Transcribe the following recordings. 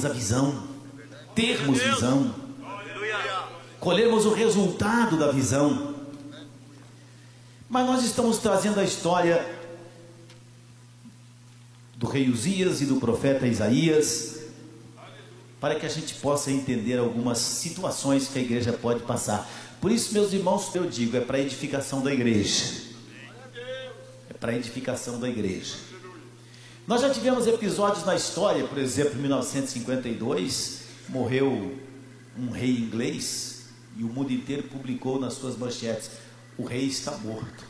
a visão, termos visão, colhermos o resultado da visão. Mas nós estamos trazendo a história do rei Uzias e do profeta Isaías, para que a gente possa entender algumas situações que a igreja pode passar. Por isso, meus irmãos, eu digo, é para a edificação da igreja. É para a edificação da igreja. Nós já tivemos episódios na história, por exemplo, em 1952, morreu um rei inglês e o mundo inteiro publicou nas suas manchetes: o rei está morto.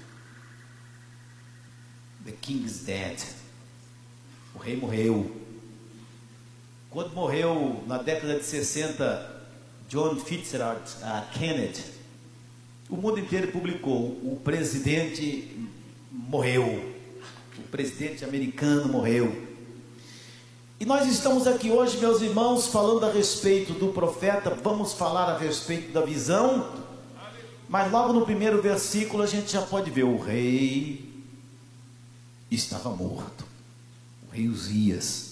The king is dead. O rei morreu. Quando morreu, na década de 60, John Fitzgerald Kennedy, o mundo inteiro publicou: o presidente morreu. O presidente americano morreu. E nós estamos aqui hoje, meus irmãos, falando a respeito do profeta. Vamos falar a respeito da visão. Mas logo no primeiro versículo a gente já pode ver: o rei estava morto. O rei Uzias.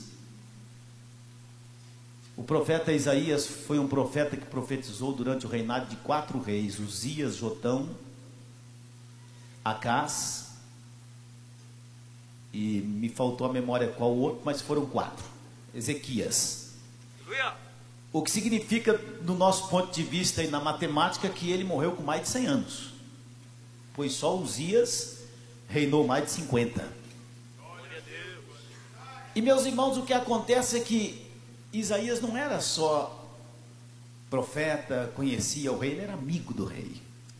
O profeta Isaías foi um profeta que profetizou durante o reinado de 4 reis: Uzias, Jotão, Acás, e me faltou a memória qual o outro, mas foram 4. Ezequias. O que significa, do nosso ponto de vista e na matemática, que ele morreu com mais de 100 anos, pois só Uzias reinou mais de 50. E meus irmãos, o que acontece é que Isaías não era só profeta, conhecia o rei, ele era amigo do rei.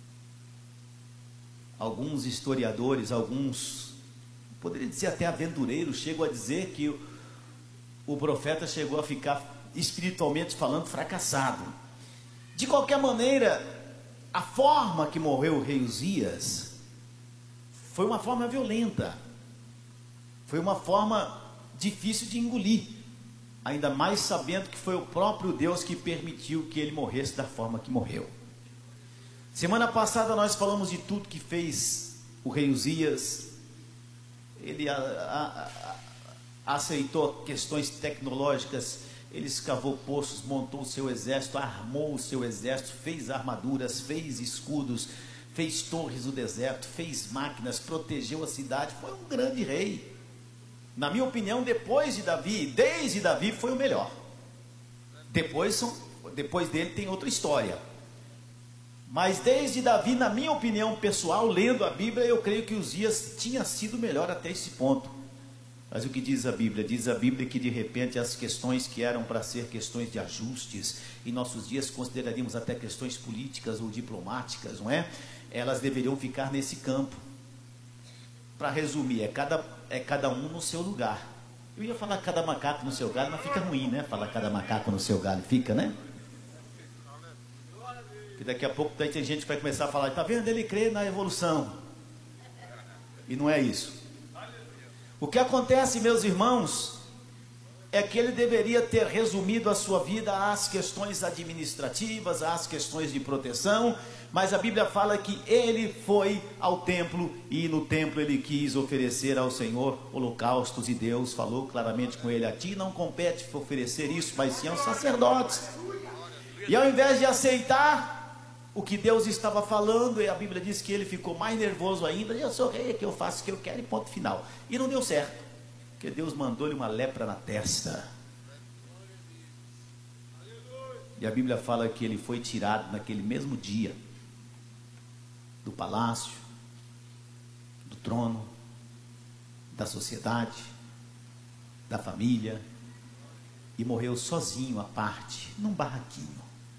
Alguns historiadores, alguns, poderia dizer até aventureiros, chegam a dizer que o profeta chegou a ficar, espiritualmente falando, fracassado. De qualquer maneira, a forma que morreu o rei Uzias foi uma forma violenta, foi uma forma difícil de engolir, ainda mais sabendo que foi o próprio Deus que permitiu que ele morresse da forma que morreu. Semana passada nós falamos de tudo que fez o rei Uzias. Ele aceitou questões tecnológicas, ele escavou poços, montou o seu exército, armou o seu exército, fez armaduras, fez escudos, fez torres no deserto, fez máquinas, protegeu a cidade. Foi um grande rei. Na minha opinião, depois de Davi, desde Davi, foi o melhor. Depois dele tem outra história. Mas desde Davi, na minha opinião pessoal, lendo a Bíblia, eu creio que Uzias tinha sido melhor até esse ponto. Mas o que diz a Bíblia? Diz a Bíblia que de repente as questões que eram para ser questões de ajustes, em nossos dias consideraríamos até questões políticas ou diplomáticas, não é? Elas deveriam ficar nesse campo. Para resumir, é cada um no seu lugar. Eu ia falar cada macaco no seu galho, mas fica ruim, né? Falar cada macaco no seu galho, fica, né? Porque daqui a pouco tem gente que vai começar a falar: está vendo, ele crê na evolução. E não é isso. O que acontece, meus irmãos, é que ele deveria ter resumido a sua vida às questões administrativas, às questões de proteção, mas a Bíblia fala que ele foi ao templo e no templo ele quis oferecer ao Senhor holocaustos, e Deus falou claramente com ele: a ti não compete oferecer isso, mas sim aos sacerdotes. E ao invés de aceitar o que Deus estava falando, a Bíblia diz que ele ficou mais nervoso ainda: eu sou rei, que eu faço o que eu quero e ponto final. E não deu certo, porque Deus mandou-lhe uma lepra na testa. E a Bíblia fala que ele foi tirado naquele mesmo dia do palácio, do trono, da sociedade, da família, e morreu sozinho à parte, num barraquinho.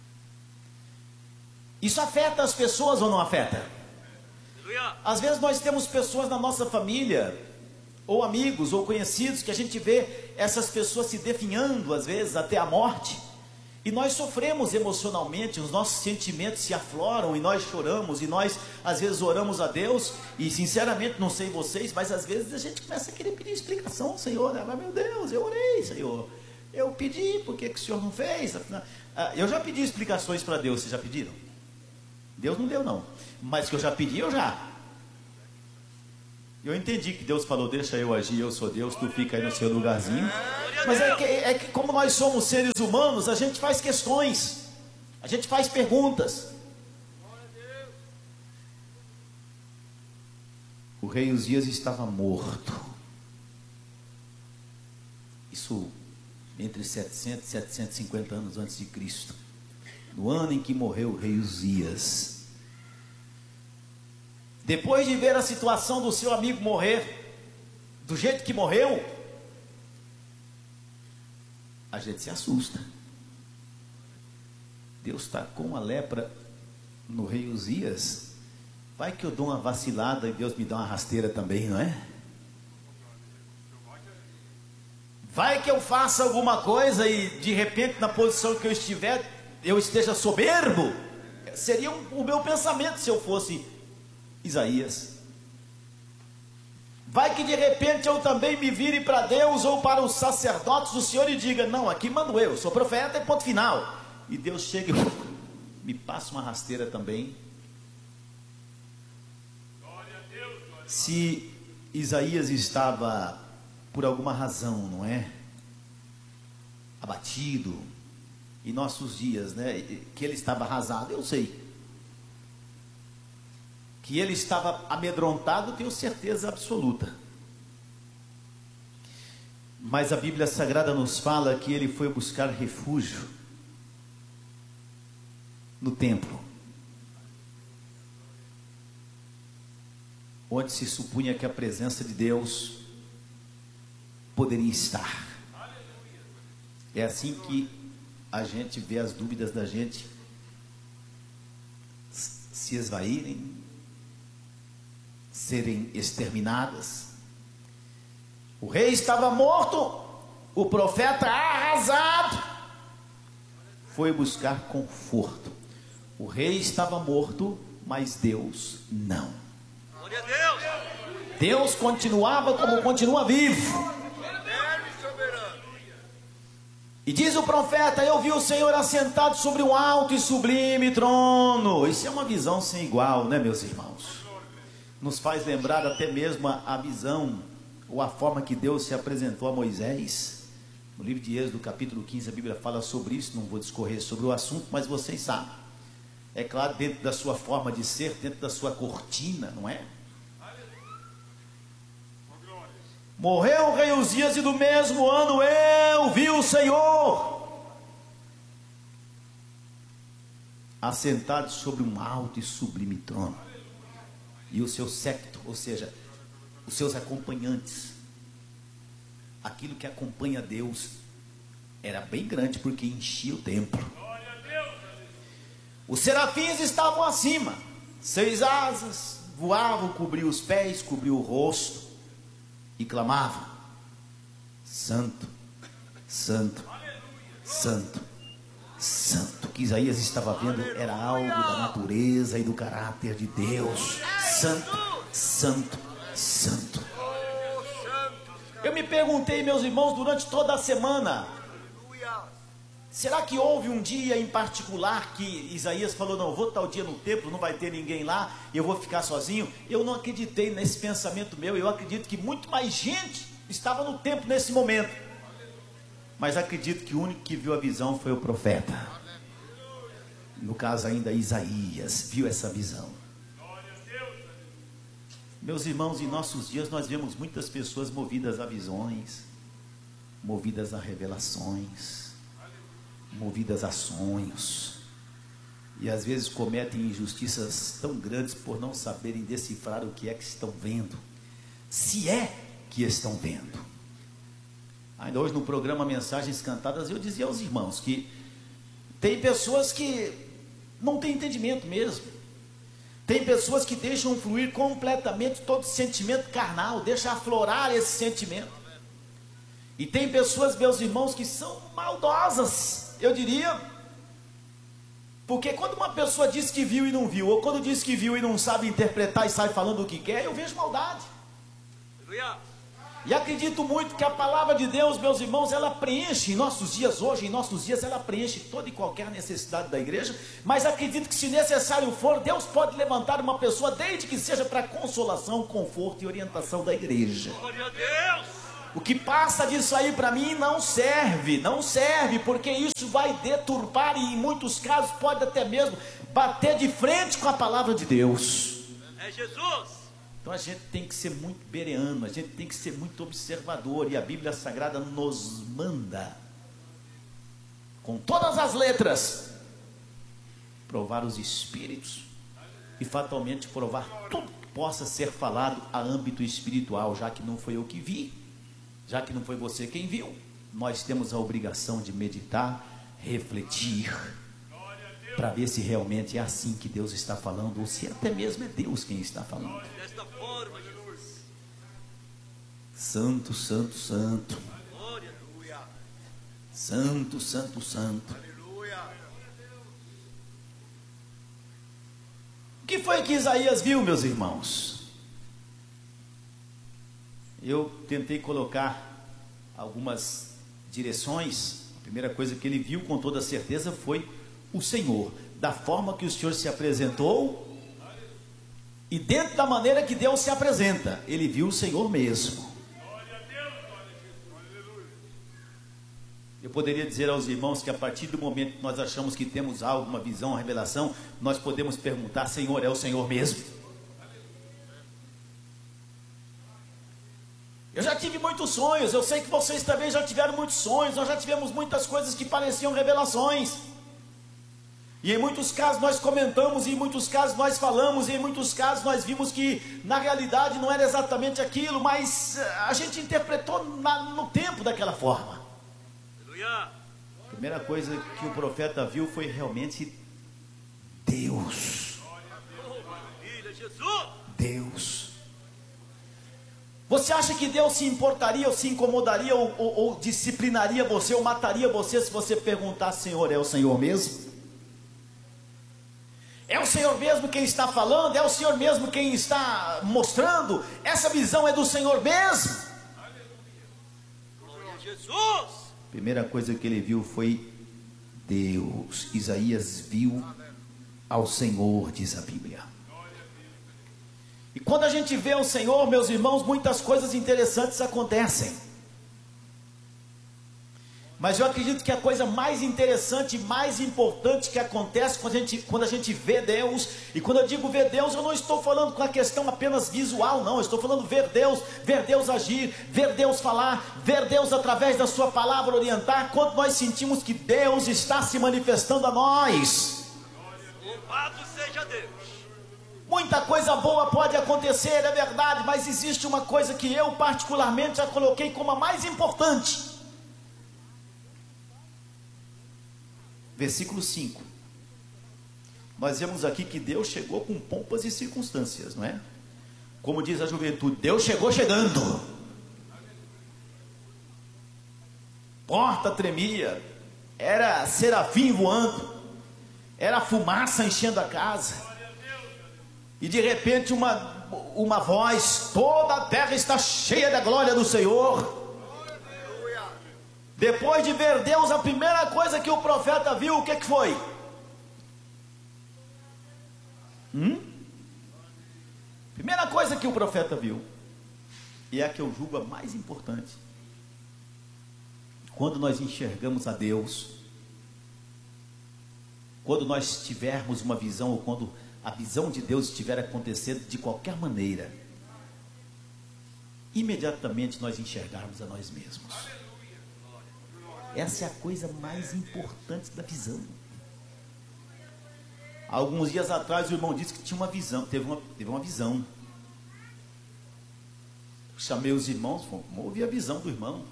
Isso afeta as pessoas ou não afeta? Às vezes nós temos pessoas na nossa família, ou amigos, ou conhecidos, que a gente vê essas pessoas se definhando, às vezes até a morte, e nós sofremos emocionalmente, os nossos sentimentos se afloram, e nós choramos, e nós às vezes oramos a Deus, e sinceramente não sei vocês, mas às vezes a gente começa a querer pedir explicação ao Senhor, né? Mas meu Deus, eu orei, Senhor, eu pedi, por que o Senhor não fez? Eu já pedi explicações para Deus, vocês já pediram? Deus não deu não, mas que eu já pedi, eu entendi que Deus falou: deixa eu agir, eu sou Deus, tu fica aí no seu lugarzinho. Mas é que como nós somos seres humanos, a gente faz questões, a gente faz perguntas. O rei Uzias estava morto. Isso entre 700 e 750 anos antes de Cristo. No ano em que morreu o rei Uzias. Depois de ver a situação do seu amigo morrer, do jeito que morreu, a gente se assusta. Deus está com a lepra no rei Uzias. Vai que eu dou uma vacilada e Deus me dá uma rasteira também, não é? Vai que eu faça alguma coisa e de repente na posição que eu estiver, eu esteja soberbo. Seria o meu pensamento se eu fosse Isaías. Vai que de repente eu também me vire para Deus ou para os sacerdotes do Senhor e diga: não, aqui mando eu sou profeta e ponto final. E Deus chega e me passa uma rasteira também. Se Isaías estava por alguma razão, não é? Abatido, em nossos dias, né? Que ele estava arrasado, eu sei. Que ele estava amedrontado, tenho certeza absoluta. Mas a Bíblia Sagrada nos fala que ele foi buscar refúgio no templo, onde se supunha que a presença de Deus poderia estar. É assim que a gente vê as dúvidas da gente se esvaírem, serem exterminadas. O rei estava morto, o profeta arrasado foi buscar conforto. O rei estava morto, mas Deus não. Deus continuava como continua vivo. E diz o profeta: eu vi o Senhor assentado sobre um alto e sublime trono. Isso é uma visão sem igual, né, meus irmãos? Nos faz lembrar até mesmo a visão ou a forma que Deus se apresentou a Moisés. No livro de Êxodo, capítulo 15, a Bíblia fala sobre isso. Não vou discorrer sobre o assunto, mas vocês sabem. É claro, dentro da sua forma de ser, dentro da sua cortina, não é? Morreu o rei Uzias e do mesmo ano eu vi o Senhor assentado sobre um alto e sublime trono, e o seu séquito, ou seja, os seus acompanhantes, aquilo que acompanha Deus, era bem grande porque enchia o templo. Os serafins estavam acima, 6 asas, voavam, cobriam os pés, cobriam o rosto, e clamavam: Santo, Santo, Santo, Santo. O que Isaías estava vendo era algo da natureza e do caráter de Deus. Santo, Santo, Santo. Eu me perguntei, meus irmãos, durante toda a semana, será que houve um dia em particular que Isaías falou: não, vou tal dia no templo, não vai ter ninguém lá, eu vou ficar sozinho? Eu não acreditei nesse pensamento meu. Eu acredito que muito mais gente estava no templo nesse momento, mas acredito que o único que viu a visão foi o profeta. No caso ainda Isaías viu essa visão. Meus irmãos, em nossos dias nós vemos muitas pessoas movidas a visões, movidas a revelações, movidas a sonhos, e às vezes cometem injustiças tão grandes por não saberem decifrar o que é que estão vendo, se é que estão vendo. Ainda hoje no programa Mensagens Cantadas eu dizia aos irmãos que tem pessoas que não têm entendimento mesmo, tem pessoas que deixam fluir completamente todo sentimento carnal, deixam aflorar esse sentimento, e tem pessoas, meus irmãos, que são maldosas, eu diria, porque quando uma pessoa diz que viu e não viu, ou quando diz que viu e não sabe interpretar e sai falando o que quer, eu vejo maldade. E acredito muito que a palavra de Deus, meus irmãos, ela preenche em nossos dias hoje, em nossos dias ela preenche toda e qualquer necessidade da igreja, mas acredito que se necessário for, Deus pode levantar uma pessoa, desde que seja para consolação, conforto e orientação da igreja. Glória a Deus! O que passa disso aí para mim não serve, não serve, porque isso vai deturpar e em muitos casos pode até mesmo bater de frente com a palavra de Deus. É Jesus. Então a gente tem que ser muito bereano, a gente tem que ser muito observador, e a Bíblia Sagrada nos manda, com todas as letras, provar os espíritos e fatalmente provar tudo que possa ser falado a âmbito espiritual, já que não foi eu que vi, já que não foi você quem viu. Nós temos a obrigação de meditar, refletir, para ver se realmente é assim que Deus está falando, ou se até mesmo é Deus quem está falando. Desta forma, Jesus. Santo, santo, santo. Glória. Santo, santo, santo. Aleluia. O que foi que Isaías viu, meus irmãos? Eu tentei colocar algumas direções. A primeira coisa que ele viu com toda certeza foi o Senhor, da forma que o Senhor se apresentou e dentro da maneira que Deus se apresenta, ele viu o Senhor mesmo. Eu poderia dizer aos irmãos que a partir do momento que nós achamos que temos algo, uma visão, uma revelação, nós podemos perguntar: Senhor, é o Senhor mesmo? Eu já tive muitos sonhos, eu sei que vocês também já tiveram muitos sonhos, nós já tivemos muitas coisas que pareciam revelações. E em muitos casos nós comentamos, e em muitos casos nós falamos, e em muitos casos nós vimos que na realidade não era exatamente aquilo, mas a gente interpretou no tempo daquela forma. Aleluia. A primeira coisa que o profeta viu foi realmente Deus. Maravilha, Jesus. Deus. Você acha que Deus se importaria, ou se incomodaria, ou disciplinaria você, ou mataria você se você perguntar: Senhor, é o Senhor mesmo? É o Senhor mesmo quem está falando? É o Senhor mesmo quem está mostrando? Essa visão é do Senhor mesmo? Glória a Jesus. Primeira coisa que ele viu foi Deus. Isaías viu ao Senhor, diz a Bíblia. E quando a gente vê o Senhor, meus irmãos, muitas coisas interessantes acontecem. Mas eu acredito que a coisa mais interessante e mais importante que acontece quando a gente vê Deus, e quando eu digo ver Deus, eu não estou falando com a questão apenas visual, não, eu estou falando ver Deus agir, ver Deus falar, ver Deus através da sua palavra orientar, quando nós sentimos que Deus está se manifestando a nós. Louvado seja Deus. Muita coisa boa pode acontecer, é verdade, mas existe uma coisa que eu particularmente já coloquei como a mais importante. Versículo 5. Nós vemos aqui que Deus chegou com pompas e circunstâncias, não é? Como diz a juventude, Deus chegou chegando. Porta tremia, era serafim voando, era fumaça enchendo a casa. E de repente uma voz: toda a terra está cheia da glória do Senhor. Depois de ver Deus, a primeira coisa que o profeta viu, o que foi? Primeira coisa que o profeta viu, e é a que eu julgo a mais importante. Quando nós enxergamos a Deus, quando nós tivermos uma visão, ou quando a visão de Deus estiver acontecendo de qualquer maneira, imediatamente nós enxergarmos a nós mesmos. Essa é a coisa mais importante da visão. Alguns dias atrás o irmão disse que tinha uma visão, teve uma visão. Chamei os irmãos, vamos ouvir a visão do irmão.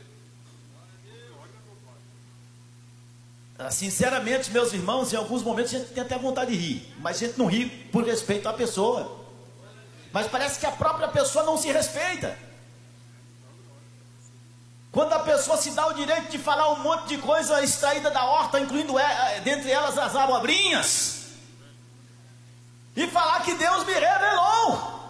Sinceramente, meus irmãos, em alguns momentos a gente tem até vontade de rir, mas a gente não ri por respeito à pessoa. Mas parece que a própria pessoa não se respeita. Quando a pessoa se dá o direito de falar um monte de coisa extraída da horta, incluindo dentre elas as abobrinhas, e falar que Deus me revelou.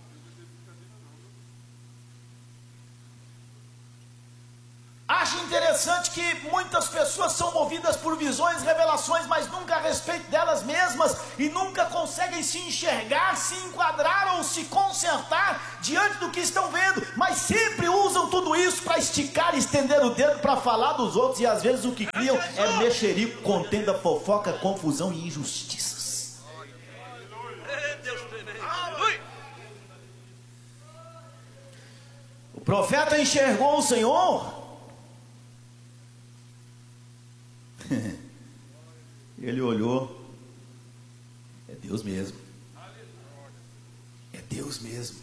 Acho interessante interessante que muitas pessoas são movidas por visões, revelações, mas nunca a respeito delas mesmas, e nunca conseguem se enxergar, se enquadrar ou se consertar diante do que estão vendo, mas sempre usam tudo isso para esticar e estender o dedo para falar dos outros, e às vezes o que criam é mexerico, contenda, fofoca, confusão e injustiças. Deus tremendo. Aleluia. O profeta enxergou o Senhor. Ele olhou. É Deus mesmo. É Deus mesmo.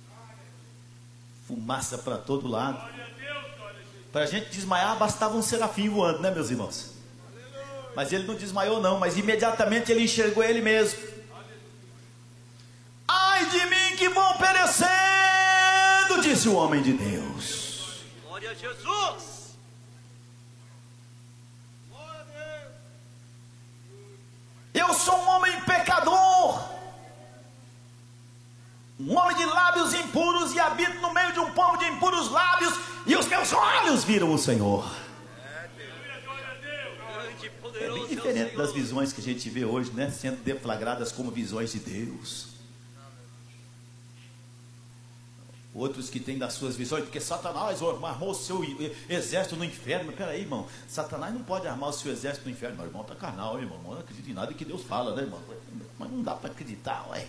Fumaça para todo lado. Para a gente desmaiar bastava um serafim voando, né, meus irmãos? Mas ele não desmaiou não, mas imediatamente ele enxergou ele mesmo. Ai de mim que vou perecendo, disse o homem de Deus. Glória a Jesus. Eu sou um homem pecador, um homem de lábios impuros, e habito no meio de um povo de impuros lábios, e os meus olhos viram o Senhor. É bem diferente das visões que a gente vê hoje, né? Sendo deflagradas como visões de Deus. Outros que têm das suas visões, porque Satanás armou o seu exército no inferno. Mas peraí, irmão, Satanás não pode armar o seu exército no inferno. Não, irmão, tá carnal, irmão, não acredita em nada que Deus fala, né, irmão? Mas não dá para acreditar, ué.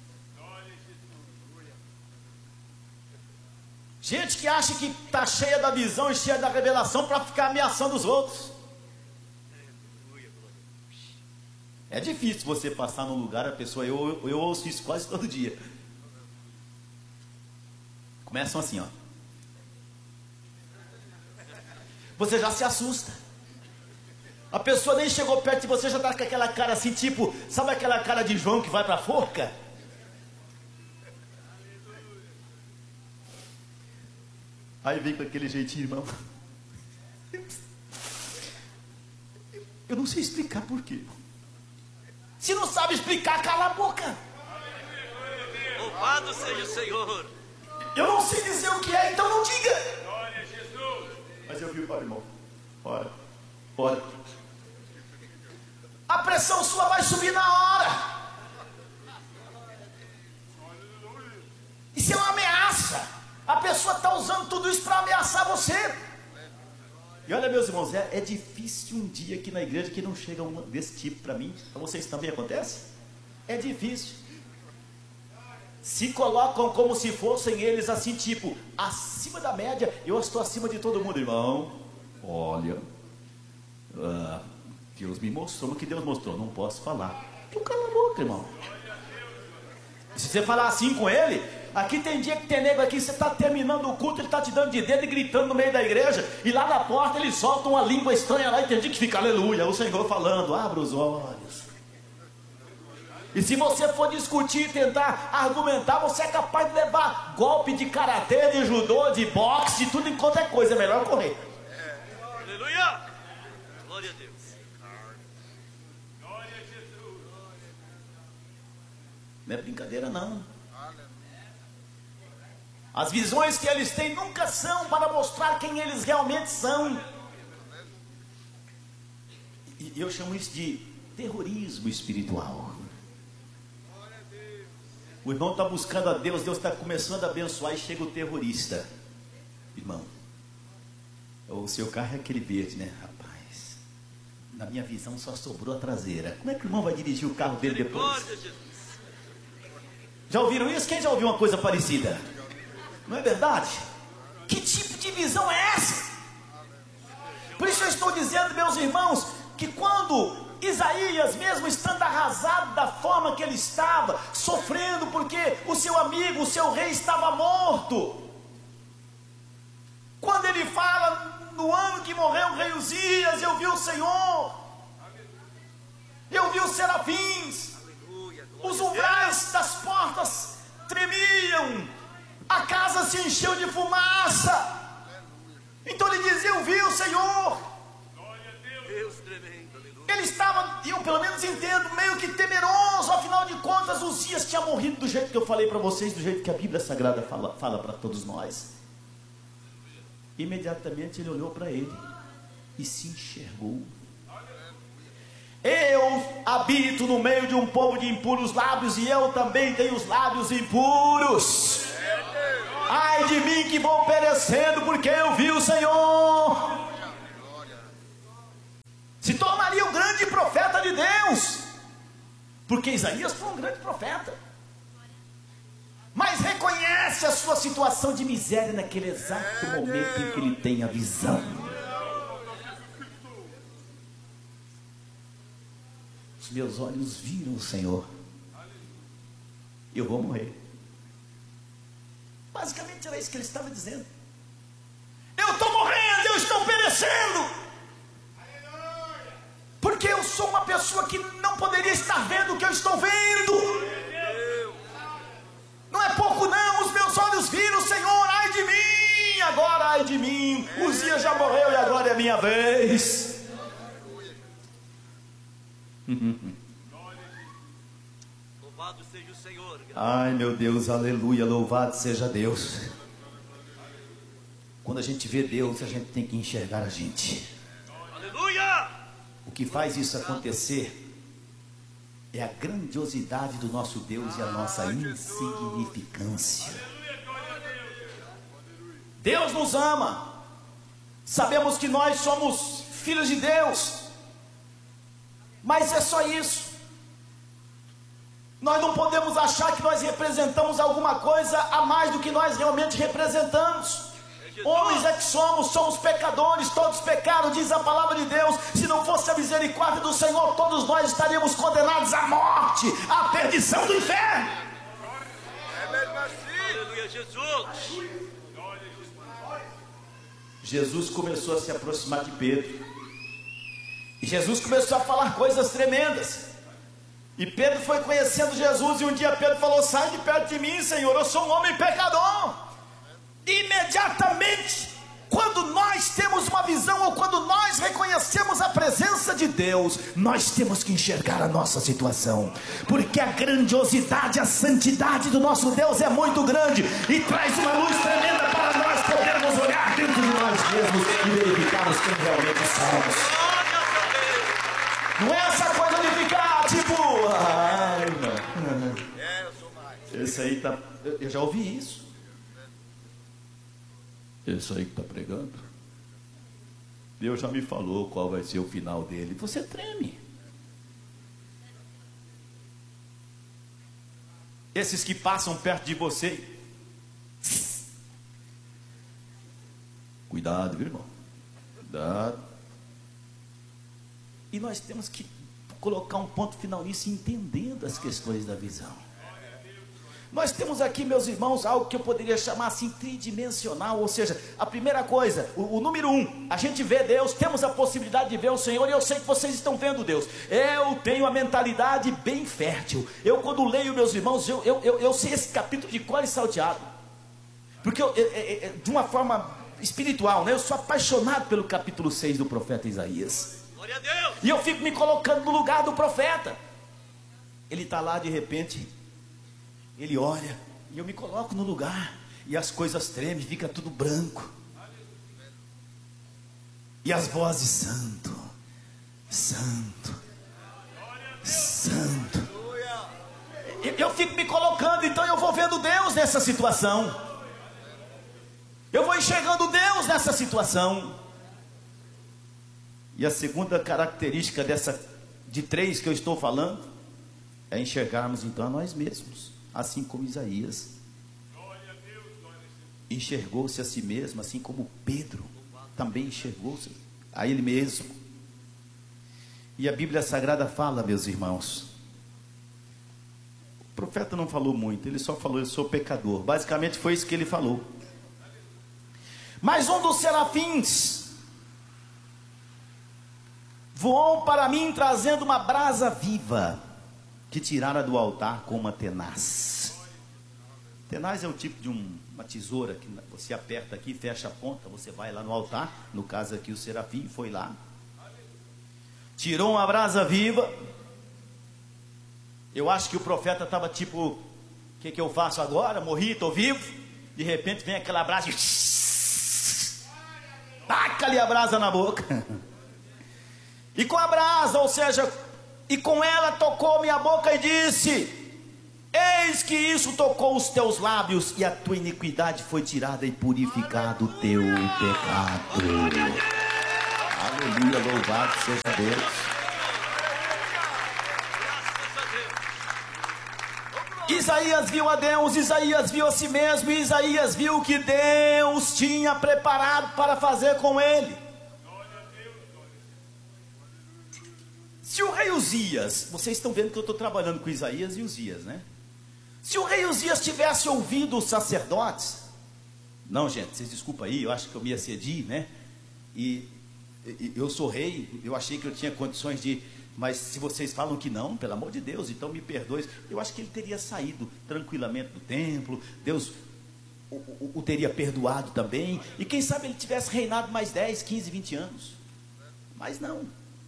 Gente que acha que está cheia da visão e cheia da revelação para ficar ameaçando os outros. É difícil você passar num lugar, a pessoa, eu ouço isso quase todo dia. Começam assim, ó. Você já se assusta. A pessoa nem chegou perto de você, já está com aquela cara assim, tipo, sabe aquela cara de João que vai para a forca? Aí vem com aquele jeitinho, irmão. Eu não sei explicar por quê. Se não sabe explicar, cala a boca. Louvado seja o Senhor. Eu não sei dizer o que é, então não diga. Glória a Jesus. Mas eu vi, olha, irmão. Olha. A pressão sua vai subir na hora. Isso é uma ameaça. A pessoa está usando tudo isso para ameaçar você. E olha, meus irmãos, é difícil um dia aqui na igreja que não chega um desse tipo para mim. Para vocês também acontece? É difícil. Se colocam como se fossem eles assim, tipo, acima da média. Eu estou acima de todo mundo, irmão. Olha, Deus me mostrou o que Deus mostrou. Não posso falar. Então cala a boca, irmão. E se você falar assim com ele, aqui tem dia que tem nego aqui, você está terminando o culto, ele está te dando de dedo e gritando no meio da igreja, e lá na porta ele solta uma língua estranha lá, e tem dia que fica, aleluia, o Senhor falando, abra os olhos. E se você for discutir e tentar argumentar, você é capaz de levar golpe de karatê, de judô, de boxe, de tudo enquanto é coisa, é melhor correr. Aleluia! Glória a Deus. Glória a Jesus. Não é brincadeira não. As visões que eles têm nunca são para mostrar quem eles realmente são. E eu chamo isso de terrorismo espiritual. O irmão está buscando a Deus, Deus está começando a abençoar e chega o terrorista. Irmão, o seu carro é aquele verde, né? Rapaz, na minha visão só sobrou a traseira. Como é que o irmão vai dirigir o carro dele depois? Já ouviram isso? Quem já ouviu uma coisa parecida? Não é verdade? Que tipo de visão é essa? Por isso eu estou dizendo, meus irmãos, que quando Isaías, mesmo estando arrasado da forma que ele estava, sofrendo porque o seu amigo, o seu rei estava morto, quando ele fala, no ano que morreu o rei Uzias, eu vi o Senhor, eu vi os serafins, os umbrais das portas tremiam, a casa se encheu de fumaça. Então ele diz, eu vi o Senhor. Deus tremendo, aleluia. Ele estava, eu pelo menos entendo, meio que temeroso. Afinal de contas, Uzias tinha morrido do jeito que eu falei para vocês, do jeito que a Bíblia Sagrada fala para todos nós. Imediatamente ele olhou para ele. e se enxergou. Eu habito no meio de um povo de impuros lábios, e eu também tenho os lábios impuros. Ai de mim que vou perecendo, porque eu vi o Senhor. Se tornaria um grande profeta de Deus, porque Isaías foi um grande profeta, mas reconhece a sua situação de miséria naquele exato momento em que ele tem a visão. Os meus olhos viram o Senhor, eu vou morrer. Basicamente era isso que ele estava dizendo. Eu estou morrendo, eu estou perecendo, porque eu sou uma pessoa que não poderia estar vendo o que eu estou vendo. Não é pouco não, os meus olhos viram o Senhor. Ai de mim, agora ai de mim. Uzias já morreu e agora é a minha vez. Louvado seja o Senhor. Ai meu Deus, aleluia, louvado seja Deus. Quando a gente vê Deus, a gente tem que enxergar a gente. Aleluia! O que faz isso acontecer é a grandiosidade do nosso Deus e a nossa insignificância. Deus nos ama. Sabemos que nós somos filhos de Deus, mas é só isso. Nós não podemos achar que nós representamos alguma coisa a mais do que nós realmente representamos. Homens é que somos pecadores, todos pecaram, diz a palavra de Deus. Se não fosse a misericórdia do Senhor, todos nós estaríamos condenados à morte, à perdição do inferno. Aleluia, Jesus. Jesus começou a se aproximar de Pedro, e Jesus começou a falar coisas tremendas, e Pedro foi conhecendo Jesus, e um dia Pedro falou: sai de perto de mim, Senhor, eu sou um homem pecador. Imediatamente, quando nós temos uma visão, ou quando nós reconhecemos a presença de Deus, nós temos que enxergar a nossa situação, porque a grandiosidade, a santidade do nosso Deus é muito grande, e traz uma luz tremenda para nós podermos olhar dentro de nós mesmos e verificarmos quem realmente somos. Não é essa coisa de ficar tipo, ai não, esse aí tá, eu já ouvi isso. Esse aí que está pregando, Deus já me falou qual vai ser o final dele. Você treme. Esses que passam perto de você, cuidado, viu, irmão? Cuidado. E nós temos que colocar um ponto final nisso, entendendo as questões da visão. Nós temos aqui, meus irmãos, algo que eu poderia chamar assim tridimensional, ou seja, a primeira coisa, o número 1, a gente vê Deus, temos a possibilidade de ver o Senhor, e eu sei que vocês estão vendo Deus. Eu tenho a mentalidade bem fértil. Eu, quando leio, meus irmãos, eu sei esse capítulo de cor e salteado, porque de uma forma espiritual, né? Eu sou apaixonado pelo capítulo 6 do profeta Isaías. Glória a Deus. E eu fico me colocando no lugar do profeta. Ele está lá, de repente ele olha, e eu me coloco no lugar, e as coisas tremem, fica tudo branco, e as vozes: santo, santo, santo. Eu fico me colocando, então eu vou vendo Deus nessa situação, eu vou enxergando Deus nessa situação. E a segunda característica de 3 que eu estou falando, é enxergarmos então a nós mesmos. Assim como Isaías enxergou-se a si mesmo, assim como Pedro também enxergou-se a ele mesmo. E a Bíblia Sagrada fala, meus irmãos, o profeta não falou muito, ele só falou: eu sou pecador. Basicamente foi isso que ele falou. Mas um dos serafins voou para mim, trazendo uma brasa viva, que tirara do altar com uma tenaz. Tenaz é o tipo de uma tesoura que você aperta aqui, fecha a ponta, você vai lá no altar. No caso aqui, o serafim foi lá, tirou uma brasa viva. Eu acho que o profeta estava tipo: o que eu faço agora? Morri, estou vivo. De repente vem aquela brasa e taca-lhe a brasa na boca. E com a brasa, ou seja, e com ela tocou minha boca e disse: eis que isso tocou os teus lábios, e a tua iniquidade foi tirada e purificado o teu pecado. Aleluia, louvado seja Deus. Isaías viu a Deus, Isaías viu a si mesmo, e Isaías viu o que Deus tinha preparado para fazer com ele. Se o rei Uzias, vocês estão vendo que eu estou trabalhando com Isaías e Uzias, né? Se o rei Uzias tivesse ouvido os sacerdotes, não, gente, vocês desculpem aí, eu acho que eu me excedi, né? E eu sou rei, eu achei que eu tinha condições de, mas se vocês falam que não, pelo amor de Deus, então me perdoe. Eu acho que ele teria saído tranquilamente do templo, Deus o teria perdoado também, e quem sabe ele tivesse reinado mais 10, 15, 20 anos, mas não.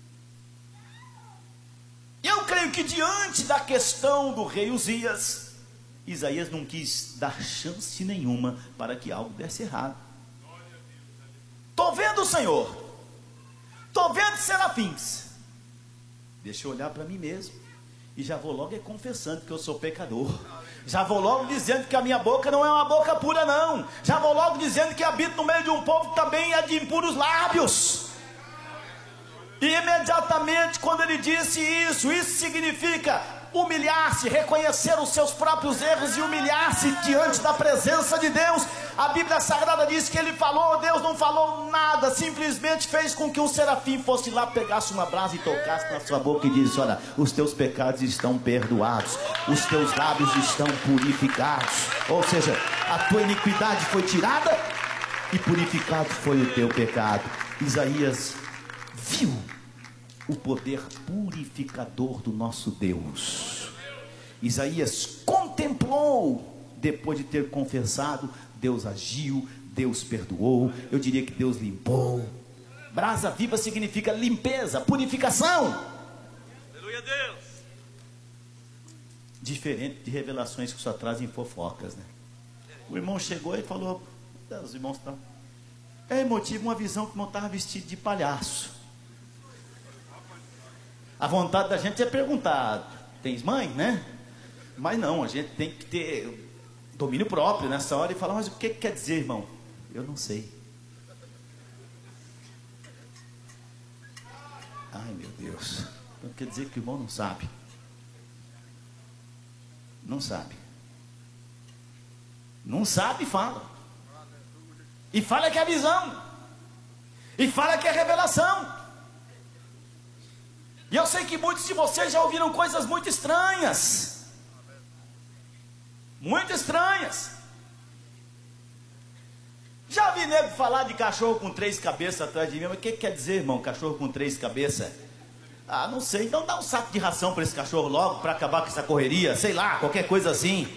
Eu creio que diante da questão do rei Uzias, Isaías não quis dar chance nenhuma para que algo desse errado. Estou vendo o Senhor, estou vendo serafins, deixa eu olhar para mim mesmo, e já vou logo confessando que eu sou pecador, já vou logo dizendo que a minha boca não é uma boca pura não, já vou logo dizendo que habito no meio de um povo que também é de impuros lábios. E imediatamente quando ele disse isso significa humilhar-se, reconhecer os seus próprios erros e humilhar-se diante da presença de Deus. A Bíblia Sagrada diz que ele falou, Deus não falou nada, simplesmente fez com que um serafim fosse lá, pegasse uma brasa e tocasse na sua boca e disse: olha, os teus pecados estão perdoados, os teus lábios estão purificados, ou seja, a tua iniquidade foi tirada e purificado foi o teu pecado. Isaías viu o poder purificador do nosso Deus. Isaías contemplou, depois de ter confessado, Deus agiu, Deus perdoou, eu diria que Deus limpou. Brasa viva significa limpeza, purificação. Aleluia, Deus. Diferente de revelações que só trazem fofocas, né? O irmão chegou e falou: os irmãos estão... É emotivo, uma visão que o irmão estava vestido de palhaço. A vontade da gente é perguntar: tens mãe, né? Mas não, a gente tem que ter domínio próprio nessa hora e falar: mas o que quer dizer, irmão? Eu não sei. Ai, meu Deus. Então quer dizer que o irmão não sabe. Não sabe. Não sabe e fala. E fala que é visão. E fala que é revelação. E eu sei que muitos de vocês já ouviram coisas muito estranhas. Muito estranhas. Já vi nego falar de cachorro com 3 cabeças atrás de mim. Mas o que quer dizer, irmão, cachorro com 3 cabeças? Ah, não sei. Então dá um saco de ração para esse cachorro logo, para acabar com essa correria. Sei lá, qualquer coisa assim.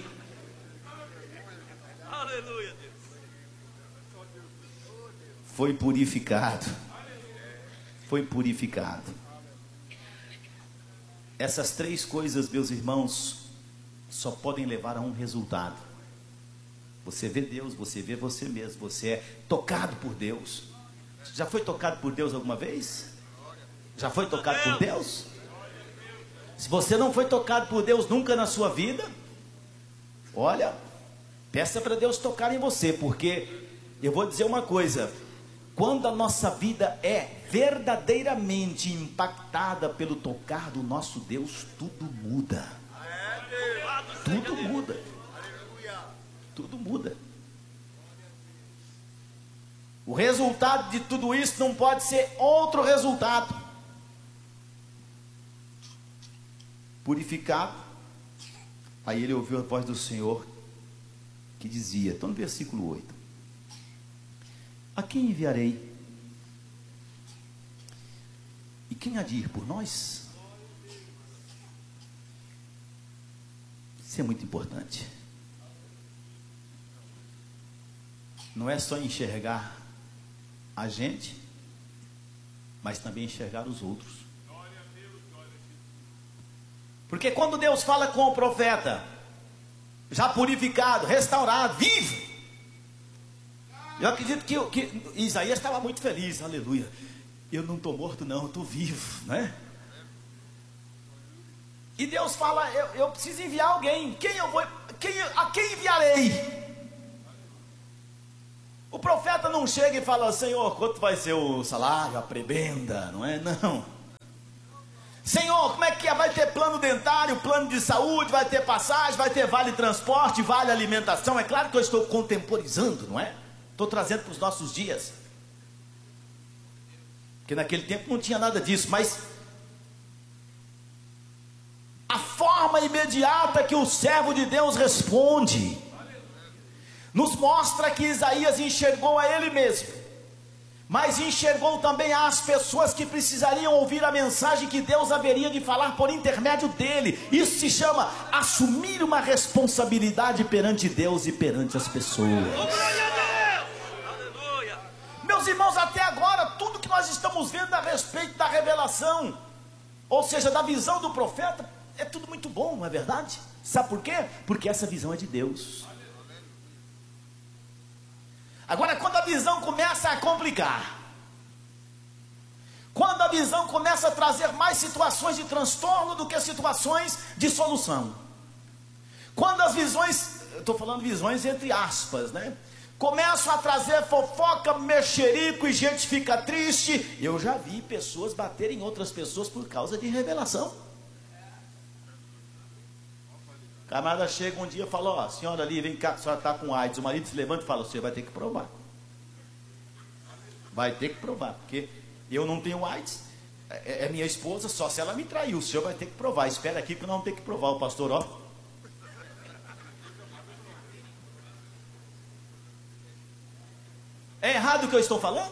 Aleluia, Deus. Foi purificado. Foi purificado. Essas 3 coisas, meus irmãos, só podem levar a um resultado. Você vê Deus, você vê você mesmo, você é tocado por Deus. Já foi tocado por Deus alguma vez? Já foi tocado por Deus? Se você não foi tocado por Deus nunca na sua vida, olha, peça para Deus tocar em você, porque eu vou dizer uma coisa: quando a nossa vida é verdadeiramente impactada pelo tocar do nosso Deus, tudo muda. Tudo muda. Tudo muda. O resultado de tudo isso não pode ser outro resultado. Purificado. Aí ele ouviu a voz do Senhor que dizia, então no versículo 8: a quem enviarei? E quem há de ir por nós? Isso é muito importante. Não é só enxergar a gente, mas também enxergar os outros. Porque quando Deus fala com o profeta, já purificado, restaurado, vivo, Eu acredito que Isaías estava muito feliz, aleluia. Eu não estou morto não, eu estou vivo, né? E Deus fala, eu preciso enviar alguém. A quem enviarei? O profeta não chega e fala, Senhor, quanto vai ser o salário, a prebenda, não é? Não. Senhor, como é que é? Vai ter plano dentário, plano de saúde, vai ter passagem, vai ter vale transporte, vale alimentação. É claro que eu estou contemporizando, não é? Estou trazendo para os nossos dias. Porque naquele tempo não tinha nada disso, mas a forma imediata que o servo de Deus responde nos mostra que Isaías enxergou a ele mesmo, mas enxergou também as pessoas que precisariam ouvir a mensagem que Deus haveria de falar por intermédio dele. Isso se chama assumir uma responsabilidade perante Deus e perante as pessoas. Meus irmãos, até agora tudo que nós estamos vendo a respeito da revelação, ou seja, da visão do profeta, é tudo muito bom, não é verdade? Sabe por quê? Porque essa visão é de Deus. Agora, quando a visão começa a complicar, quando a visão começa a trazer mais situações de transtorno do que situações de solução, quando as visões, eu estou falando visões entre aspas, né? Começam a trazer fofoca, mexerico e gente fica triste. Eu já vi pessoas baterem em outras pessoas por causa de revelação. O camarada chega um dia e fala, ó, senhora ali, vem cá, a senhora está com AIDS. O marido se levanta e fala, você vai ter que provar. Vai ter que provar, porque eu não tenho AIDS, é minha esposa, só se ela me traiu. O senhor vai ter que provar, espera aqui que nós vamos ter que provar. O pastor, ó. É errado o que eu estou falando?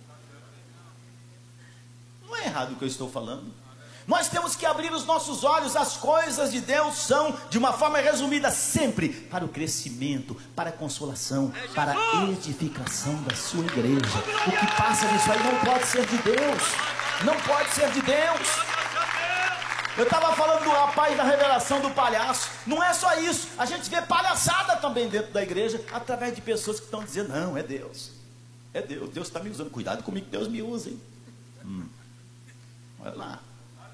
Não é errado o que eu estou falando. Nós temos que abrir os nossos olhos. As coisas de Deus são, de uma forma resumida, sempre para o crescimento, para a consolação, para a edificação da sua igreja. O que passa disso aí não pode ser de Deus. Não pode ser de Deus. Eu estava falando do rapaz da revelação do palhaço. Não é só isso. A gente vê palhaçada também dentro da igreja, através de pessoas que estão dizendo, não, é Deus. É Deus. Deus está me usando. Cuidado comigo que Deus me usa, hein? Olha lá.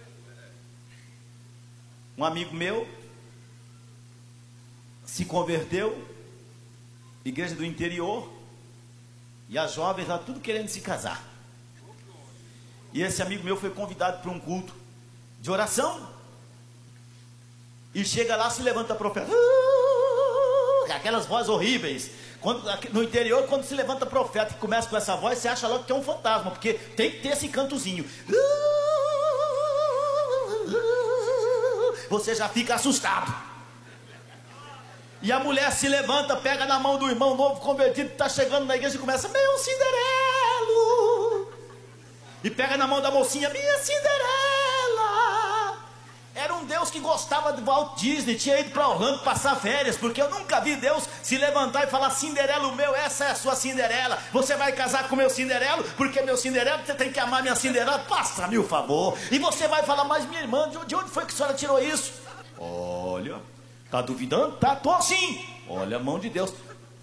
Um amigo meu se converteu, igreja do interior, e as jovens lá tudo querendo se casar. E esse amigo meu foi convidado para um culto de oração. E chega lá, se levanta a profeta, aquelas vozes horríveis. No interior, quando se levanta profeta e começa com essa voz, você acha logo que é um fantasma, porque tem que ter esse cantozinho. Você já fica assustado. E a mulher se levanta, pega na mão do irmão novo convertido que está chegando na igreja e começa, meu Cinderelo. E pega na mão da mocinha, minha Cinderela. Era um Deus que gostava de Walt Disney, tinha ido para Orlando passar férias, porque eu nunca vi Deus se levantar e falar, Cinderelo meu, essa é a sua Cinderela, você vai casar com meu Cinderelo, porque meu Cinderelo, você tem que amar minha Cinderela, faça-me o favor. E você vai falar, mas minha irmã, de onde foi que a senhora tirou isso? Olha, tá duvidando? Tá, tô sim. Olha a mão de Deus.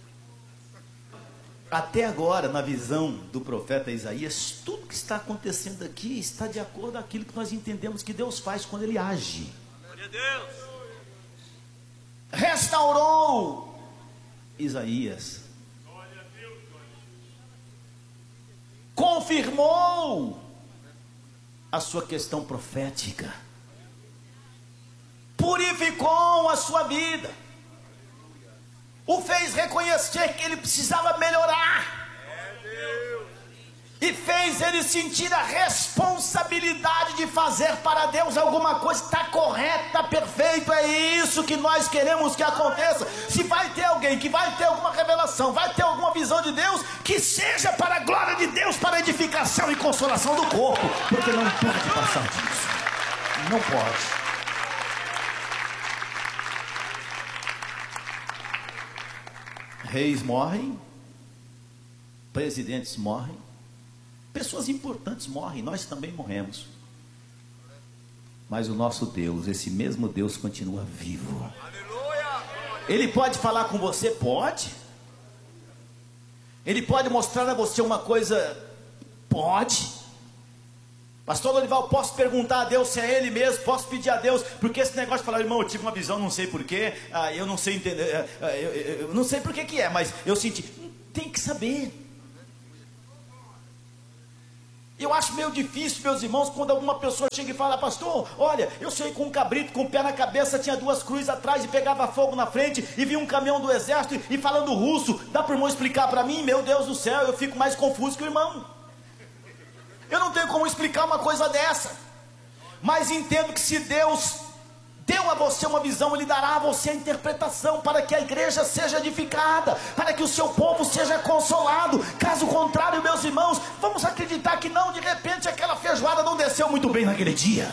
Até agora, na visão do profeta Isaías, tudo que está acontecendo aqui está de acordo com aquilo que nós entendemos que Deus faz quando Ele age. Glória a Deus. Restaurou Isaías. Confirmou a sua questão profética. Purificou a sua vida. O fez reconhecer que ele precisava melhorar. E fez ele sentir a responsabilidade de fazer para Deus alguma coisa. Está correto, está perfeito. É isso que nós queremos que aconteça. Se vai ter alguém que vai ter alguma revelação, vai ter alguma visão de Deus, que seja para a glória de Deus, para a edificação e consolação do corpo. Porque não pode passar disso. Não pode. Reis morrem, presidentes morrem, pessoas importantes morrem, nós também morremos. Mas o nosso Deus, esse mesmo Deus, continua vivo. Ele pode falar com você? Pode. Ele pode mostrar a você uma coisa? Pode. Pastor Lorival, posso perguntar a Deus se é Ele mesmo? Posso pedir a Deus? Porque esse negócio de falar, irmão, eu tive uma visão, não sei porquê, eu não sei entender, eu não sei porquê que é, mas eu senti. Tem que saber. Eu acho meio difícil, meus irmãos, quando alguma pessoa chega e fala, pastor, olha, eu saí com um cabrito com o pé na cabeça, tinha 2 cruzes atrás e pegava fogo na frente, e vi um caminhão do exército e falando russo. Dá para o irmão explicar para mim? Meu Deus do céu, eu fico mais confuso que o irmão. Eu não tenho como explicar uma coisa dessa, mas entendo que se Deus deu a você uma visão, Ele dará a você a interpretação, para que a igreja seja edificada, para que o seu povo seja consolado. Caso contrário, meus irmãos, vamos acreditar que não, de repente aquela feijoada não desceu muito bem naquele dia.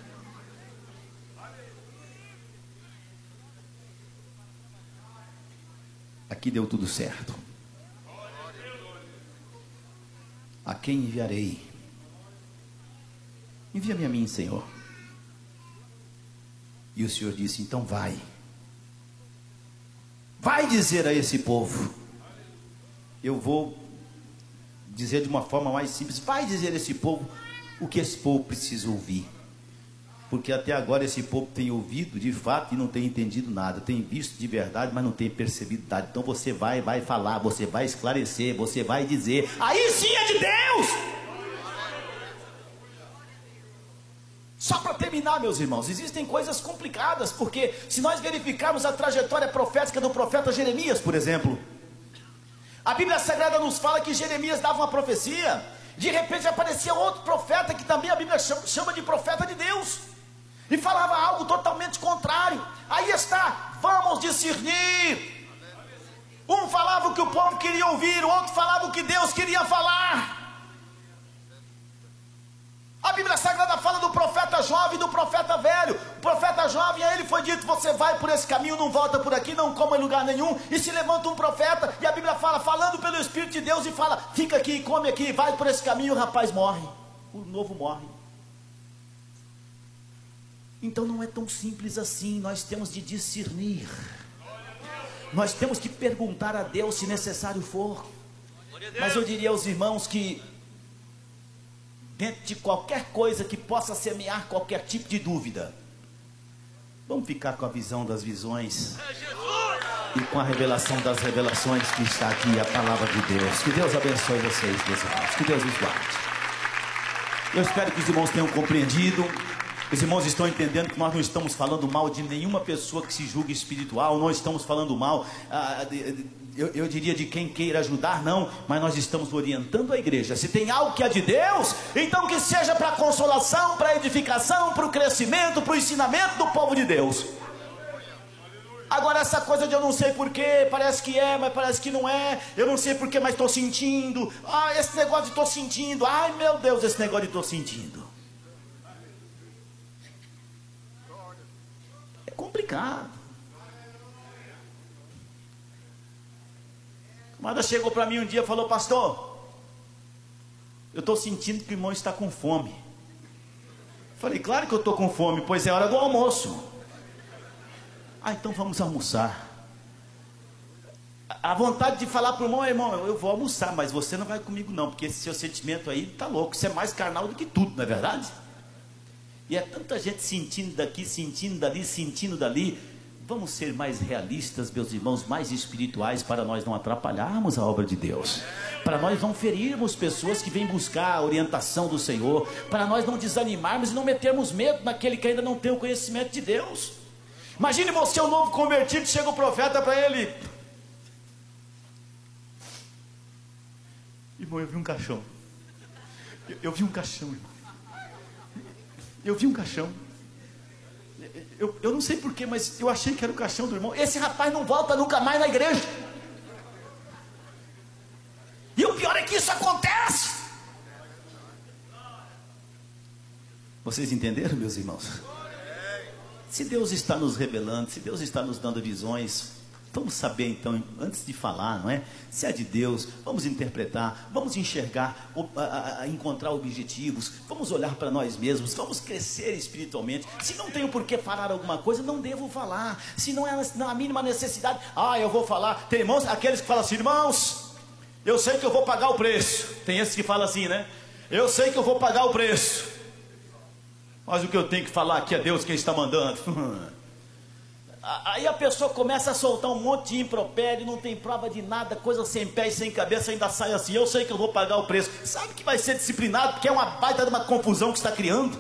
Aqui deu tudo certo. A quem enviarei? Envia-me a mim, Senhor. E o Senhor disse, então vai. Vai dizer a esse povo. Eu vou dizer de uma forma mais simples. Vai dizer a esse povo o que esse povo precisa ouvir. Porque até agora esse povo tem ouvido de fato e não tem entendido nada. Tem visto de verdade, mas não tem percebido nada. Então você vai falar, você vai esclarecer, você vai dizer. Aí sim é de Deus! Só para terminar, meus irmãos, existem coisas complicadas, porque se nós verificarmos a trajetória profética do profeta Jeremias, por exemplo, a Bíblia Sagrada nos fala que Jeremias dava uma profecia, de repente aparecia outro profeta, que também a Bíblia chama de profeta de Deus, e falava algo totalmente contrário. Aí está, vamos discernir. Um falava o que o povo queria ouvir, o outro falava o que Deus queria falar. A Bíblia Sagrada fala do profeta jovem e do profeta velho. O profeta jovem, a ele foi dito, você vai por esse caminho, não volta por aqui, não coma em lugar nenhum. E se levanta um profeta, e a Bíblia fala, falando pelo Espírito de Deus, e fala, fica aqui, come aqui, vai por esse caminho, e o rapaz morre. O novo morre. Então não é tão simples assim, nós temos de discernir. Nós temos que perguntar a Deus se necessário for. Mas eu diria aos irmãos que dentro de qualquer coisa que possa semear qualquer tipo de dúvida, vamos ficar com a visão das visões e com a revelação das revelações que está aqui, a palavra de Deus. Que Deus abençoe vocês, meus irmãos, que Deus os guarde. Eu espero que os irmãos tenham compreendido. Os irmãos estão entendendo que nós não estamos falando mal de nenhuma pessoa que se julgue espiritual, não estamos falando mal eu diria de quem queira ajudar, não, mas nós estamos orientando a igreja. Se tem algo que é de Deus, então que seja para a consolação, para a edificação, para o crescimento, para o ensinamento do povo de Deus. Agora essa coisa de eu não sei porquê, parece que é, mas parece que não é, eu não sei porquê, mas estou sentindo, esse negócio de estou sentindo, ai meu Deus, esse negócio de estou sentindo, é complicado. A amada chegou para mim um dia e falou, pastor, eu estou sentindo que o irmão está com fome. Falei, claro que eu estou com fome, pois é hora do almoço. Então vamos almoçar. A vontade de falar para o irmão, eu vou almoçar, mas você não vai comigo não, porque esse seu sentimento aí está louco, isso é mais carnal do que tudo, não é verdade? E é tanta gente sentindo daqui, sentindo dali, sentindo dali. Vamos ser mais realistas, meus irmãos, mais espirituais, para nós não atrapalharmos a obra de Deus, para nós não ferirmos pessoas que vêm buscar a orientação do Senhor, para nós não desanimarmos e não metermos medo naquele que ainda não tem o conhecimento de Deus. Imagine você, um novo convertido, chega o profeta para ele, irmão, eu vi um caixão, eu vi um caixão, irmão, eu vi um caixão. Eu não sei porquê, mas eu achei que era o caixão do irmão. Esse rapaz não volta nunca mais na igreja. E o pior é que isso acontece. Vocês entenderam, meus irmãos? Se Deus está nos revelando, se Deus está nos dando visões, vamos saber então, antes de falar, não é? Se é de Deus, vamos interpretar, vamos enxergar, encontrar objetivos, vamos olhar para nós mesmos, vamos crescer espiritualmente. Se não tenho por que falar alguma coisa, não devo falar. Se não é a mínima necessidade, eu vou falar. Tem irmãos, aqueles que falam assim, irmãos, Eu sei que eu vou pagar o preço. Tem esse que fala assim, né? Eu sei que eu vou pagar o preço. Mas o que eu tenho que falar aqui é Deus quem está mandando. Aí a pessoa começa a soltar um monte de impropério, não tem prova de nada, coisa sem pé e sem cabeça, ainda sai assim, eu sei que eu vou pagar o preço. Sabe que vai ser disciplinado, porque é uma baita de uma confusão que está criando.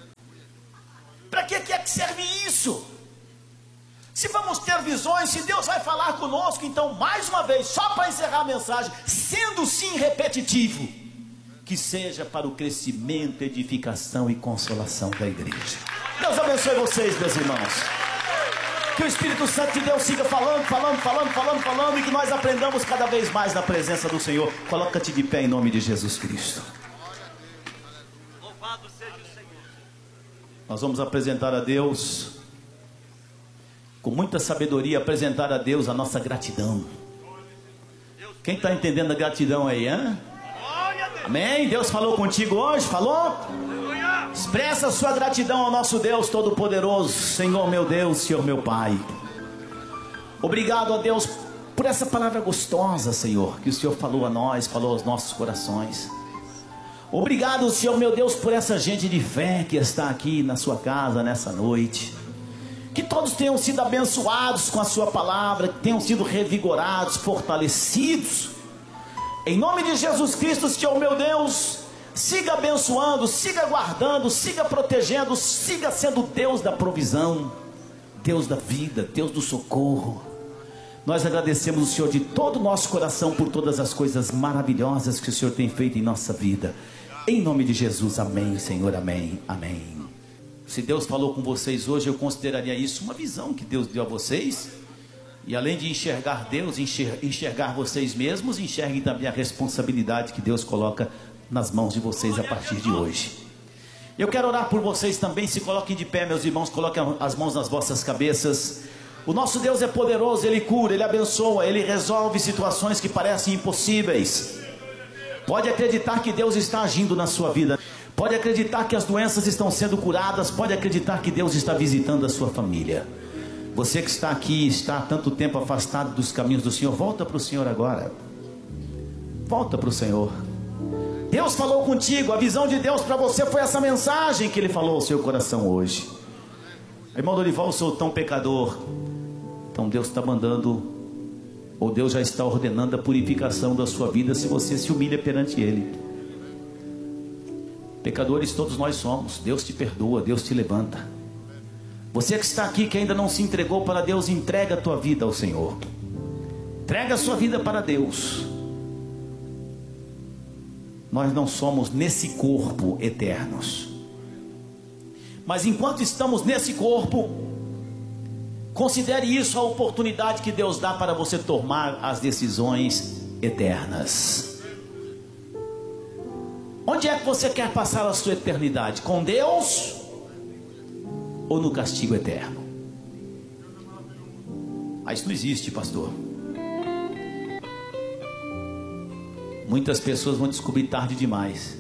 Para que é que serve isso? Se vamos ter visões, se Deus vai falar conosco, então mais uma vez, só para encerrar a mensagem, sendo sim repetitivo, que seja para o crescimento, edificação e consolação da igreja. Deus abençoe vocês, meus irmãos. Que o Espírito Santo de Deus siga falando, e que nós aprendamos cada vez mais na presença do Senhor. Coloca-te de pé em nome de Jesus Cristo. Louvado seja o Senhor. Nós vamos apresentar a Deus, com muita sabedoria, apresentar a Deus a nossa gratidão. Quem está entendendo a gratidão aí, hein? Amém? Deus falou contigo hoje? Falou? Expressa a sua gratidão ao nosso Deus Todo-Poderoso. Senhor meu Deus, Senhor meu Pai, obrigado a Deus por essa palavra gostosa, Senhor, que o Senhor falou a nós, falou aos nossos corações. Obrigado, Senhor meu Deus, por essa gente de fé que está aqui na sua casa nessa noite. Que todos tenham sido abençoados com a sua palavra, que tenham sido revigorados, fortalecidos. Em nome de Jesus Cristo, Senhor meu Deus, siga abençoando, siga guardando, siga protegendo, siga sendo Deus da provisão, Deus da vida, Deus do socorro. Nós agradecemos o Senhor de todo o nosso coração por todas as coisas maravilhosas que o Senhor tem feito em nossa vida. Em nome de Jesus, amém, Senhor, amém, amém. Se Deus falou com vocês hoje, eu consideraria isso uma visão que Deus deu a vocês. E além de enxergar Deus, enxergar vocês mesmos, enxerguem também a responsabilidade que Deus coloca nas mãos de vocês a partir de hoje. Eu quero orar por vocês também. Se coloquem de pé, meus irmãos, coloquem as mãos nas vossas cabeças. O nosso Deus é poderoso, Ele cura, Ele abençoa, Ele resolve situações que parecem impossíveis. Pode acreditar que Deus está agindo na sua vida. Pode acreditar que as doenças estão sendo curadas. Pode acreditar que Deus está visitando a sua família. Você que está aqui, está há tanto tempo afastado dos caminhos do Senhor, volta para o Senhor agora. Volta para o Senhor. Deus falou contigo, a visão de Deus para você foi essa mensagem que Ele falou ao seu coração hoje. Irmão Dorival, eu sou tão pecador. Então Deus está mandando, ou Deus já está ordenando a purificação da sua vida, se você se humilha perante Ele. Pecadores todos nós somos. Deus te perdoa, Deus te levanta. Você que está aqui, que ainda não se entregou para Deus, entrega a tua vida ao Senhor. Entrega a sua vida para Deus. Nós não somos nesse corpo eternos, mas enquanto estamos nesse corpo, considere isso a oportunidade que Deus dá para você tomar as decisões eternas. Onde é que você quer passar a sua eternidade? Com Deus ou no castigo eterno? Ah, isso não existe, pastor. Muitas pessoas vão descobrir tarde demais.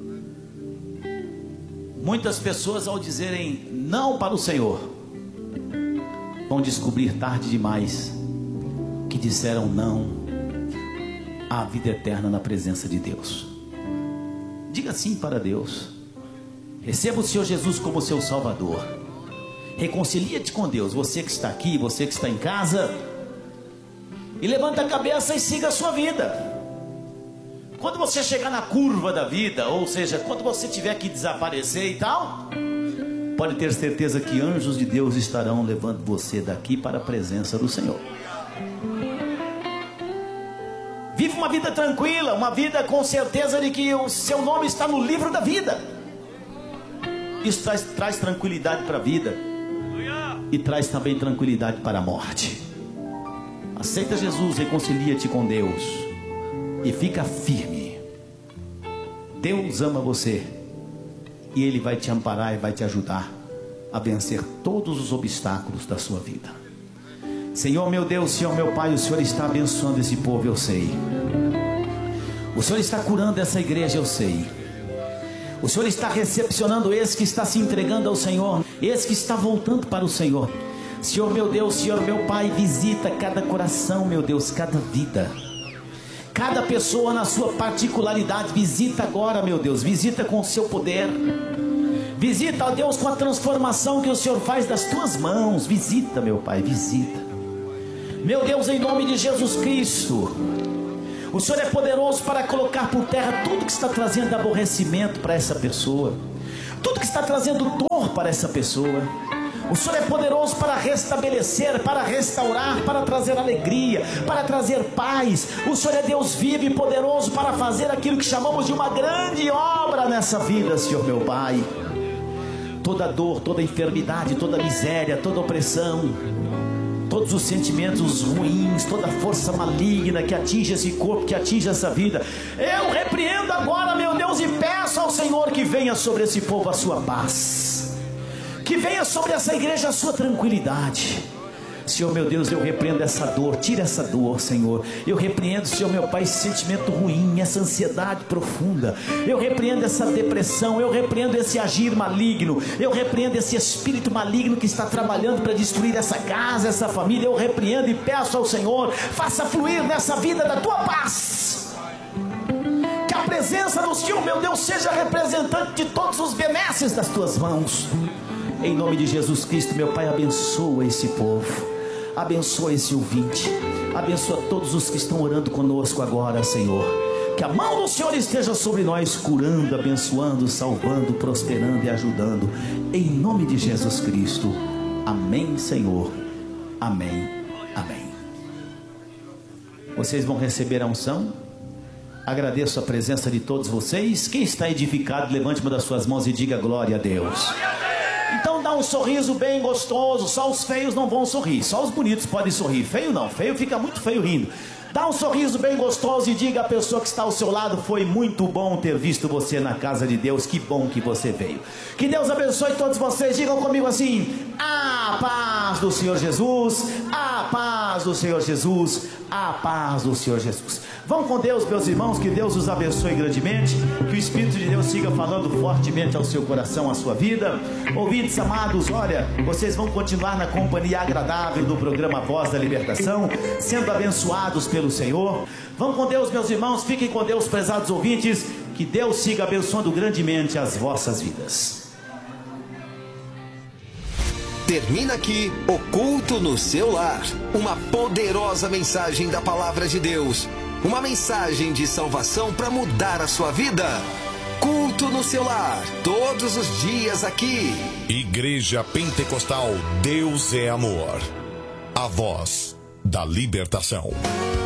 Muitas pessoas, ao dizerem não para o Senhor, vão descobrir tarde demais que disseram não à vida eterna na presença de Deus. Diga sim para Deus. Receba o Senhor Jesus como seu Salvador. Reconcilia-te com Deus. Você que está aqui, você que está em casa, e levanta a cabeça e siga a sua vida. Quando você chegar na curva da vida, ou seja, quando você tiver que desaparecer e tal, pode ter certeza que anjos de Deus estarão levando você daqui para a presença do Senhor. Viva uma vida tranquila, uma vida com certeza de que o seu nome está no livro da vida. Isso traz tranquilidade para a vida e traz também tranquilidade para a morte. Aceita Jesus, reconcilia-te com Deus e fica firme. Deus ama você e Ele vai te amparar e vai te ajudar a vencer todos os obstáculos da sua vida. Senhor meu Deus, Senhor meu Pai, o Senhor está abençoando esse povo, eu sei. O Senhor está curando essa igreja, eu sei. O Senhor está recepcionando esse que está se entregando ao Senhor, esse que está voltando para o Senhor. Senhor meu Deus, Senhor meu Pai, visita cada coração, meu Deus, cada vida. cada pessoa na sua particularidade. Visita agora, meu Deus, visita com o seu poder. Visita, ó Deus, com a transformação que o Senhor faz das tuas mãos. Visita, meu Pai, visita. Meu Deus, em nome de Jesus Cristo, o Senhor é poderoso para colocar por terra tudo que está trazendo aborrecimento para essa pessoa, tudo que está trazendo dor para essa pessoa. O Senhor é poderoso para restabelecer, para restaurar, para trazer alegria, para trazer paz. O Senhor é Deus vivo e poderoso para fazer aquilo que chamamos de uma grande obra nessa vida, Senhor meu Pai. Toda dor, toda enfermidade, toda miséria, toda opressão, todos os sentimentos ruins, toda força maligna que atinge esse corpo, que atinge essa vida, eu repreendo agora, meu Deus, e peço ao Senhor que venha sobre esse povo a sua paz, que venha sobre essa igreja a sua tranquilidade. Senhor meu Deus, eu repreendo essa dor, tira essa dor, Senhor. Eu repreendo, Senhor meu Pai, esse sentimento ruim, essa ansiedade profunda. Eu repreendo essa depressão, eu repreendo esse agir maligno, eu repreendo esse espírito maligno que está trabalhando para destruir essa casa, essa família. Eu repreendo e peço ao Senhor, faça fluir nessa vida da tua paz. Que a presença do Senhor, meu Deus, seja representante de todos os benesses das tuas mãos. Em nome de Jesus Cristo, meu Pai, abençoa esse povo, abençoa esse ouvinte, abençoa todos os que estão orando conosco agora, Senhor. Que a mão do Senhor esteja sobre nós, curando, abençoando, salvando, prosperando e ajudando, em nome de Jesus Cristo. Amém, Senhor. Amém, amém. Vocês vão receber a unção. Agradeço a presença de todos vocês. Quem está edificado, levante uma das suas mãos e diga glória a Deus. Então dá um sorriso bem gostoso. Só os feios não vão sorrir, só os bonitos podem sorrir. Feio não, feio fica muito feio rindo. Dá um sorriso bem gostoso e diga à pessoa que está ao seu lado: foi muito bom ter visto você na casa de Deus. Que bom que você veio. Que Deus abençoe todos vocês. Digam comigo assim: a paz do Senhor Jesus, a paz do Senhor Jesus, a paz do Senhor Jesus. Vão com Deus, meus irmãos, que Deus os abençoe grandemente, que o Espírito de Deus siga falando fortemente ao seu coração, à sua vida. Ouvintes amados, olha, vocês vão continuar na companhia agradável do programa Voz da Libertação, sendo abençoados pelo Senhor. Vão com Deus, meus irmãos, fiquem com Deus, prezados ouvintes, que Deus siga abençoando grandemente as vossas vidas. Termina aqui o Culto no Seu Lar, uma poderosa mensagem da Palavra de Deus, uma mensagem de salvação para mudar a sua vida. Culto no Seu Lar, todos os dias aqui. Igreja Pentecostal Deus é Amor, a voz da libertação.